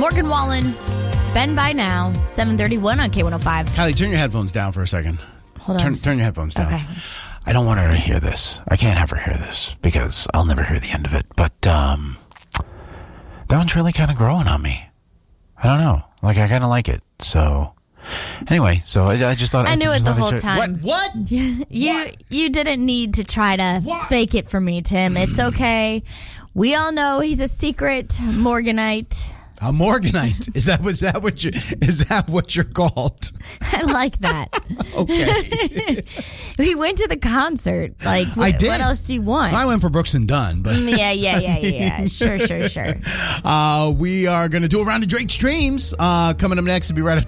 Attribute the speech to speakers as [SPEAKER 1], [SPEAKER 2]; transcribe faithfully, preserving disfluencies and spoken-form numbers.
[SPEAKER 1] Morgan Wallen, Ben by now, seven thirty-one on K one oh five.
[SPEAKER 2] Kylie, turn your headphones down for a second.
[SPEAKER 1] Hold on.
[SPEAKER 2] Turn, turn your headphones down.
[SPEAKER 1] Okay.
[SPEAKER 2] I don't want her to hear this. I can't have her hear this because I'll never hear the end of it. But um, that one's really kind of growing on me. I don't know. Like, I kind of like it. So, anyway, so I, I just thought...
[SPEAKER 1] I,
[SPEAKER 2] I
[SPEAKER 1] knew
[SPEAKER 2] just
[SPEAKER 1] it the
[SPEAKER 2] thought I'd
[SPEAKER 1] whole
[SPEAKER 2] share-
[SPEAKER 1] time.
[SPEAKER 3] What? What?
[SPEAKER 1] You
[SPEAKER 3] What?
[SPEAKER 1] you didn't need to try to
[SPEAKER 3] What?
[SPEAKER 1] fake it for me, Tim. It's okay. We all know he's a secret Morganite.
[SPEAKER 3] A Morganite. Is that, is that what you is that what you're called?
[SPEAKER 1] I like that.
[SPEAKER 3] Okay.
[SPEAKER 1] We went to the concert. Like, wh-
[SPEAKER 3] I did.
[SPEAKER 1] what else do you want?
[SPEAKER 3] I went for Brooks and Dunn, but
[SPEAKER 1] Mm, yeah, yeah, yeah, yeah, yeah. Sure, sure, sure.
[SPEAKER 3] uh, we are going to do a round of Drake's Dreams. Uh, coming up next to be right after